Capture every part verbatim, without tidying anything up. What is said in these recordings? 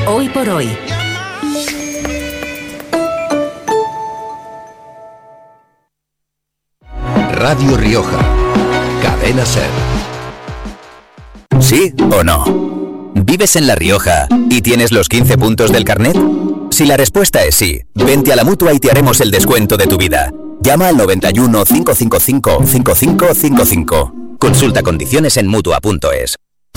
Hoy por hoy. Radio Rioja, Cadena SER. ¿Sí o no? ¿Vives en La Rioja y tienes los quince puntos del carnet? Si la respuesta es sí, vente a la Mutua y te haremos el descuento de tu vida. Llama al noventa y uno, cinco cinco cinco, cinco cinco cinco cinco. Consulta condiciones en mutua punto es.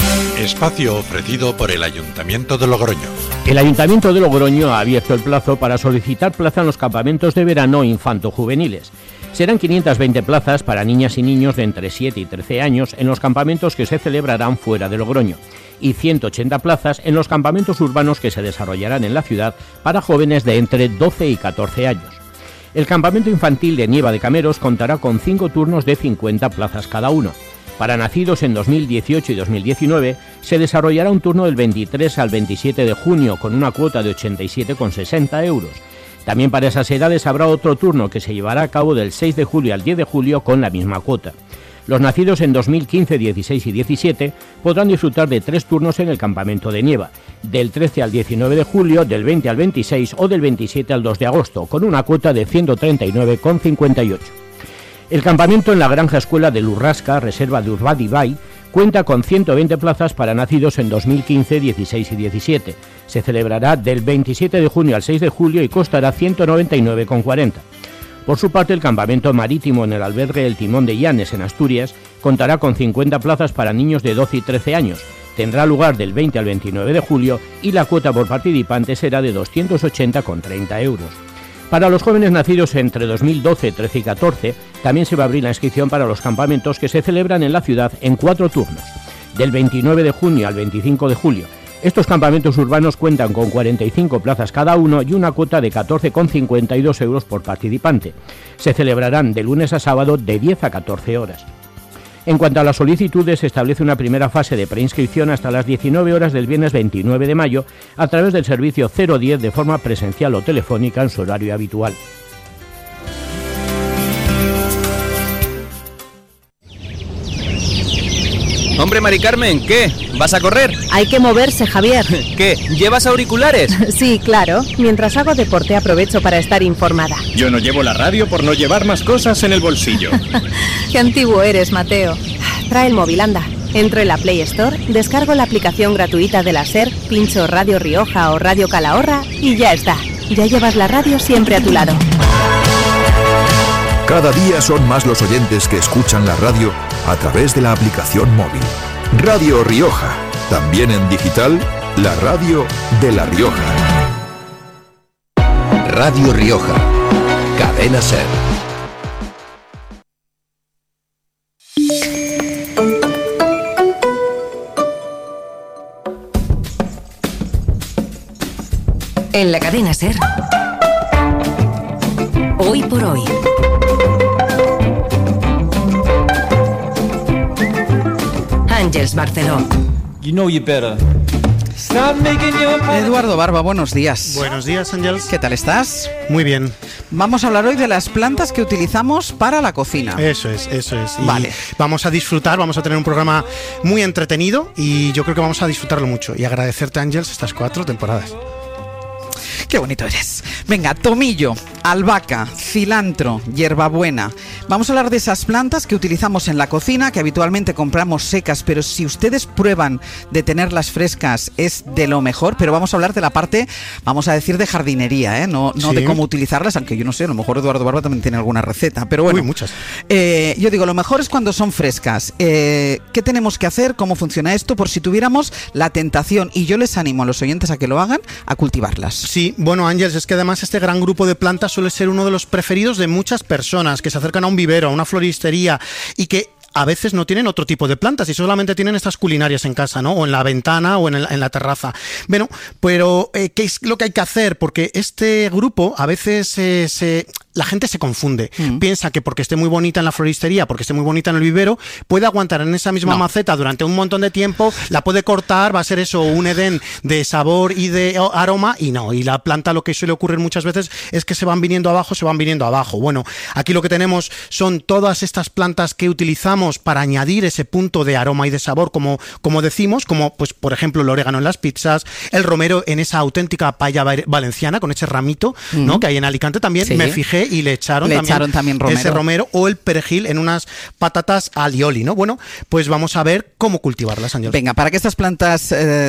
Espacio ofrecido por el Ayuntamiento de Logroño. El Ayuntamiento de Logroño ha abierto el plazo para solicitar plaza en los campamentos de verano infanto-juveniles. Serán quinientas veinte plazas para niñas y niños de entre siete y trece años en los campamentos que se celebrarán fuera de Logroño y ciento ochenta plazas en los campamentos urbanos que se desarrollarán en la ciudad para jóvenes de entre doce y catorce años. El campamento infantil de Nieva de Cameros contará con cinco turnos de cincuenta plazas cada uno. Para nacidos en dos mil dieciocho y dos mil diecinueve se desarrollará un turno del veintitrés al veintisiete de junio con una cuota de ochenta y siete con sesenta euros. También para esas edades habrá otro turno que se llevará a cabo del seis de julio al diez de julio con la misma cuota. Los nacidos en dos mil quince, dieciséis y diecisiete podrán disfrutar de tres turnos en el campamento de Nieva, del trece al diecinueve de julio, del veinte al veintiséis o del veintisiete al dos de agosto, con una cuota de ciento treinta y nueve con cincuenta y ocho. El campamento en la Granja Escuela de Lurrasca, reserva de Urbadibay, cuenta con ciento veinte plazas para nacidos en dos mil quince, dieciséis y diecisiete. Se celebrará del veintisiete de junio al seis de julio y costará ciento noventa y nueve con cuarenta. Por su parte, el campamento marítimo en el albergue El Timón de Llanes, en Asturias, contará con cincuenta plazas para niños de doce y trece años. Tendrá lugar del veinte al veintinueve de julio y la cuota por participante será de doscientos ochenta con treinta euros. Para los jóvenes nacidos entre dos mil doce, trece y catorce, también se va a abrir la inscripción para los campamentos que se celebran en la ciudad en cuatro turnos, del veintinueve de junio al veinticinco de julio. Estos campamentos urbanos cuentan con cuarenta y cinco plazas cada uno y una cuota de catorce con cincuenta y dos euros por participante. Se celebrarán de lunes a sábado de diez a catorce horas. En cuanto a las solicitudes, se establece una primera fase de preinscripción hasta las diecinueve horas del viernes veintinueve de mayo a través del servicio cero diez de forma presencial o telefónica en su horario habitual. Hombre, Mari Carmen, ¿qué? ¿Vas a correr? Hay que moverse, Javier. ¿Qué? ¿Llevas auriculares? Sí, claro. Mientras hago deporte aprovecho para estar informada. Yo no llevo la radio por no llevar más cosas en el bolsillo. Qué antiguo eres, Mateo. Trae el móvil, anda. Entro en la Play Store, descargo la aplicación gratuita de la SER, pincho Radio Rioja o Radio Calahorra y ya está. Ya llevas la radio siempre a tu lado. Cada día son más los oyentes que escuchan la radio a través de la aplicación móvil. Radio Rioja, también en digital, la radio de La Rioja. Radio Rioja, Cadena SER. En la Cadena SER. Hoy por hoy. Ángeles Barceló. You know you better. Eduardo Barba, buenos días. Buenos días, Ángeles. ¿Qué tal estás? Muy bien. Vamos a hablar hoy de las plantas que utilizamos para la cocina. Eso es, eso es. Y vale. Vamos a disfrutar, vamos a tener un programa muy entretenido y yo creo que vamos a disfrutarlo mucho. Y agradecerte, Ángeles, estas cuatro temporadas. Qué bonito eres. Venga, tomillo, albahaca, cilantro, hierbabuena. Vamos a hablar de esas plantas que utilizamos en la cocina, que habitualmente compramos secas, pero si ustedes prueban de tenerlas frescas es de lo mejor. Pero vamos a hablar de la parte, vamos a decir, de jardinería, ¿eh? No, no sí. de cómo utilizarlas, aunque yo no sé, a lo mejor Eduardo Barba también tiene alguna receta. Pero bueno, Uy, muchas. Eh, yo digo, lo mejor es cuando son frescas. Eh, ¿Qué tenemos que hacer? ¿Cómo funciona esto? Por si tuviéramos la tentación, y yo les animo a los oyentes a que lo hagan, a cultivarlas. Sí. Bueno, Ángeles, es que además este gran grupo de plantas suele ser uno de los preferidos de muchas personas que se acercan a un vivero, a una floristería y que a veces no tienen otro tipo de plantas y solamente tienen estas culinarias en casa, ¿no? O en la ventana o en, el, en la terraza. Bueno, pero eh, ¿qué es lo que hay que hacer? Porque este grupo a veces eh, se... la gente se confunde. Mm. Piensa que porque esté muy bonita en la floristería, porque esté muy bonita en el vivero, puede aguantar en esa misma no. maceta durante un montón de tiempo, la puede cortar, va a ser eso, un edén de sabor y de aroma, y no. Y la planta, lo que suele ocurrir muchas veces es que se van viniendo abajo, se van viniendo abajo. Bueno, aquí lo que tenemos son todas estas plantas que utilizamos utilizamos para añadir ese punto de aroma y de sabor, como, como decimos, como pues por ejemplo el orégano en las pizzas, el romero en esa auténtica paella valenciana con ese ramito, uh-huh. ¿no? que hay en Alicante también, sí. me fijé y le echaron, le también, echaron también romero. ese romero, o el perejil en unas patatas alioli, ¿no? Bueno, pues vamos a ver cómo cultivarlas, Ángel. Venga, para que estas plantas eh,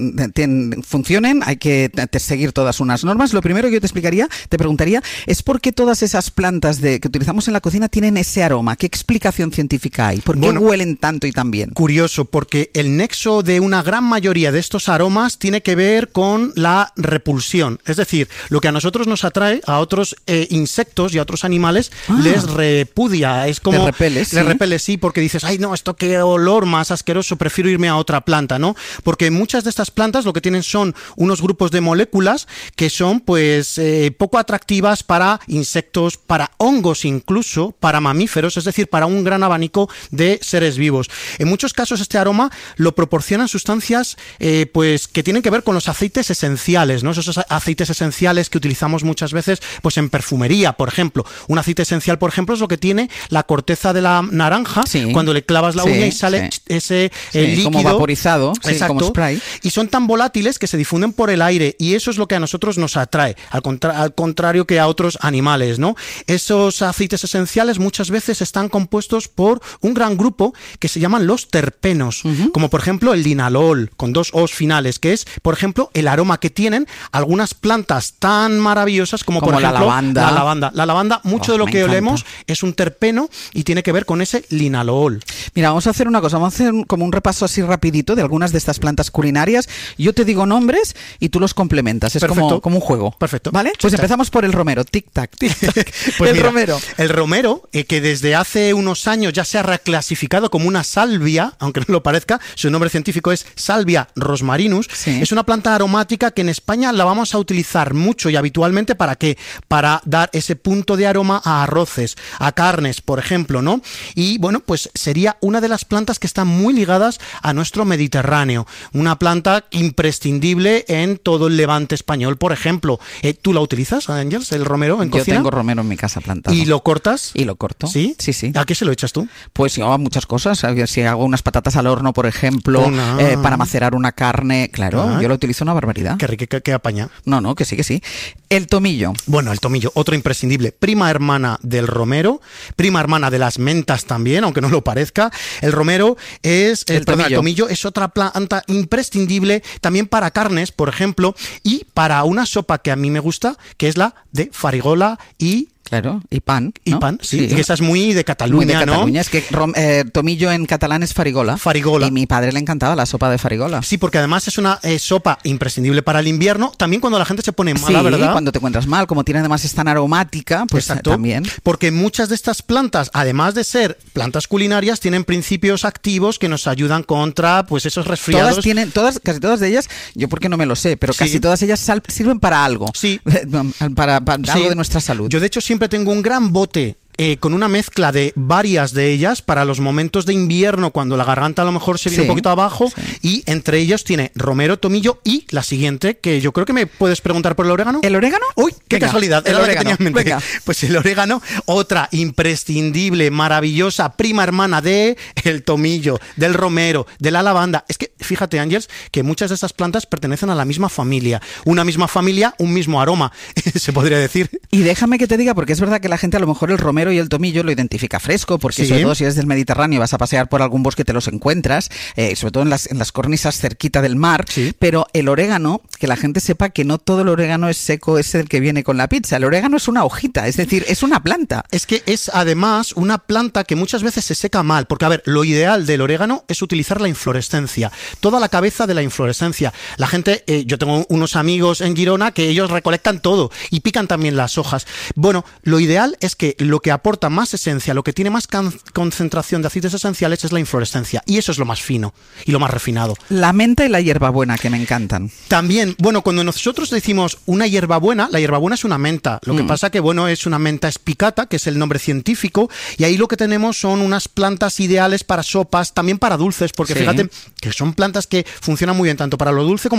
ten, funcionen hay que te, seguir todas unas normas. Lo primero que yo te explicaría, te preguntaría, es por qué todas esas plantas de, que utilizamos en la cocina tienen ese aroma. ¿Qué explicación científica hay? ¿Por qué bueno, huelen tanto y tan bien? Curioso, porque el nexo de una gran mayoría de estos aromas tiene que ver con la repulsión. Es decir, lo que a nosotros nos atrae, a otros eh, insectos y a otros animales ah, les repudia. Es como... ¿Te repele? ¿Sí? Les repele, sí, porque dices, ay no, esto qué olor más asqueroso, prefiero irme a otra planta, ¿no? Porque muchas de estas plantas lo que tienen son unos grupos de moléculas que son pues eh, poco atractivas para insectos, para hongos incluso, para mamíferos, es decir, para un gran abanico de seres vivos. En muchos casos este aroma lo proporcionan sustancias eh, pues que tienen que ver con los aceites esenciales, ¿no? Esos aceites esenciales que utilizamos muchas veces pues en perfumería, por ejemplo. Un aceite esencial, por ejemplo, es lo que tiene la corteza de la naranja, sí. cuando le clavas la sí, uña y sale sí. ese sí, eh, líquido. Como vaporizado, sí, exacto, como spray. Y son tan volátiles que se difunden por el aire y eso es lo que a nosotros nos atrae, al, contra- al contrario que a otros animales, ¿no? Esos aceites esenciales muchas veces están compuestos por un gran grupo que se llaman los terpenos, uh-huh. como por ejemplo el linalol, con dos O's finales, que es, por ejemplo, el aroma que tienen algunas plantas tan maravillosas como, como por ejemplo, la lavanda. La lavanda, la lavanda mucho oh, de lo que encanta. olemos es un terpeno y tiene que ver con ese linalol. Mira, vamos a hacer una cosa, vamos a hacer un, como un repaso así rapidito de algunas de estas plantas culinarias. Yo te digo nombres y tú los complementas, es como, como un juego. Perfecto. ¿Vale? Pues empezamos por el romero, tic-tac, tic-tac. Pues el mira, romero. El romero, eh, que desde hace unos años ya se ha reclasificado como una salvia, aunque no lo parezca, su nombre científico es Salvia rosmarinus, sí. es una planta aromática que en España la vamos a utilizar mucho y habitualmente, ¿para qué? Para dar ese punto de aroma a arroces, a carnes, por ejemplo, ¿no? Y bueno, pues sería una de las plantas que están muy ligadas a nuestro Mediterráneo, una planta imprescindible en todo el levante español, por ejemplo. Eh, ¿Tú la utilizas, Ángels, el romero en Yo cocina? Yo tengo romero en mi casa plantado. ¿Y lo cortas? Y lo corto. ¿Sí? Sí, sí. ¿A qué se lo echas tú? Pues yo a muchas cosas. Si hago unas patatas al horno, por ejemplo, oh, eh, para macerar una carne, claro, ah, yo lo utilizo una barbaridad. Qué rico, qué, qué apaña. No, no, que sí, que sí. El tomillo. Bueno, el tomillo, otro imprescindible. Prima hermana del romero, prima hermana de las mentas también, aunque no lo parezca. El romero es, el, el, perdón, tomillo. el tomillo es otra planta imprescindible también para carnes, por ejemplo, y para una sopa que a mí me gusta, que es la de farigola y... Claro, y pan, ¿no? Y pan, sí, sí. Esa es muy de Cataluña, muy de Cataluña. ¿no? Es que eh, tomillo en catalán es farigola. Farigola. Y a mi padre le encantaba la sopa de farigola. Sí, porque además es una eh, sopa imprescindible para el invierno, también cuando la gente se pone mala, sí, ¿verdad? Cuando te encuentras mal, como tiene además es tan aromática, pues Exacto, también. Porque muchas de estas plantas, además de ser plantas culinarias, tienen principios activos que nos ayudan contra pues esos resfriados. Todas tienen, todas, casi todas de ellas, yo porque no me lo sé, pero sí. casi todas ellas sal, sirven para algo. Sí. Para, para sí. algo de nuestra salud. Yo de hecho siempre tengo un gran bote Eh, con una mezcla de varias de ellas para los momentos de invierno cuando la garganta a lo mejor se viene sí, un poquito abajo sí. y entre ellos tiene romero, tomillo y la siguiente que yo creo que me puedes preguntar por el orégano. ¿El orégano? Uy, qué Venga, casualidad, era el lo que tenía en mente. Venga. Pues el orégano, otra imprescindible, maravillosa, prima hermana de el tomillo, del romero, de la lavanda. Es que fíjate, Ángels, que muchas de estas plantas pertenecen a la misma familia. Una misma familia, un mismo aroma, se podría decir. Y déjame que te diga, porque es verdad que la gente a lo mejor el romero y el tomillo lo identifica fresco, porque sí. sobre todo si eres del Mediterráneo y vas a pasear por algún bosque te los encuentras, eh, sobre todo en las, en las cornisas cerquita del mar, sí. pero el orégano, que la gente sepa que no todo el orégano es seco, es el que viene con la pizza, el orégano es una hojita, es decir, es una planta. Es que es además una planta que muchas veces se seca mal, porque a ver, lo ideal del orégano es utilizar la inflorescencia, toda la cabeza de la inflorescencia. La gente, eh, yo tengo unos amigos en Girona que ellos recolectan todo y pican también las hojas. Bueno, lo ideal es que lo que aporta más esencia, lo que tiene más can- concentración de aceites esenciales es la inflorescencia y eso es lo más fino y lo más refinado. La menta y la hierbabuena que me encantan. También, bueno, cuando nosotros decimos una hierbabuena, la hierbabuena es una menta, lo mm. que pasa que bueno, es una menta espicata, que es el nombre científico, y ahí lo que tenemos son unas plantas ideales para sopas, también para dulces, porque sí. fíjate que son plantas que funcionan muy bien tanto para lo dulce como